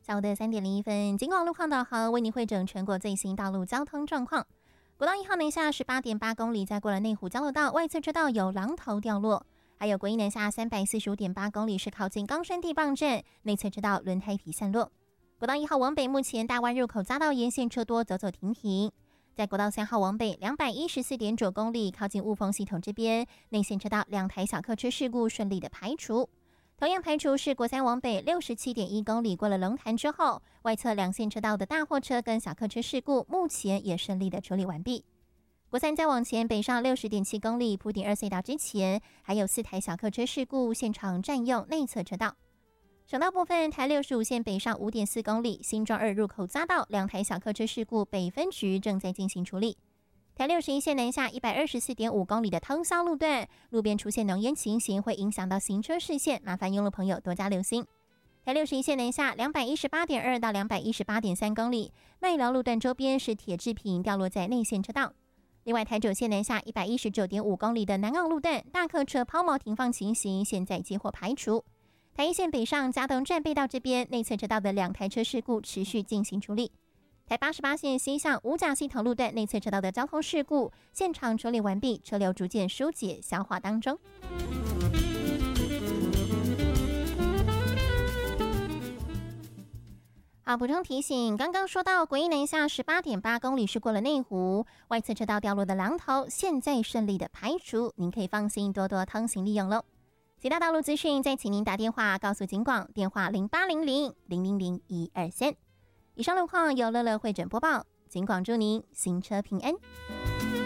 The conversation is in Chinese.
下午的3:01，警广路况导航为您汇整全国最新道路交通状况。国道1号南下18.8公里，在过了内湖交流道外侧车道有榔头掉落，还有国一南下345.8公里是靠近冈山地磅站内侧车道轮胎皮散落。国道1号往北目前大湾入口匝道沿线车多，走走停停。在国道3号往北214.9公里，靠近雾峰系统这边内线车道2台小客车事故顺利的排除。同样排除是国3往北67.1公里，过了龙潭之后，外侧2线车道的大货车跟小客车事故目前也顺利的处理完毕。国3再往前北上60.7公里，埔顶2隧道之前还有4台小客车事故，现场占用内侧车道。省道部分，台65线北上5.4公里，新庄2入口匝道2台小客车事故，北分局正在进行处理。台61线南下124.5公里的通霄路段，路边出现浓烟情形，会影响到行车视线，麻烦用路朋友多加留心。台61线南下218.2到218.3公里，麦寮路段周边是铁制品掉落在内线车道。另外，台9线南下119.5公里的南澳路段，大客车抛锚停放情形，现在接获排除。台1线北上嘉东站背道这边内侧车道的2台车事故持续进行处理。台88线西向五甲系统路段内侧车道的交通事故现场处理完毕，车流逐渐疏解消化当中。好，补充提醒，刚刚说到国一南下18.8公里是过了内湖，外侧车道掉落的榔头现在顺利的排除，您可以放心多多通行利用咯。其他道路资讯再请您打电话告诉警广，电话0800-000-123。以上路况由乐乐会诊播报，警广祝您行车平安。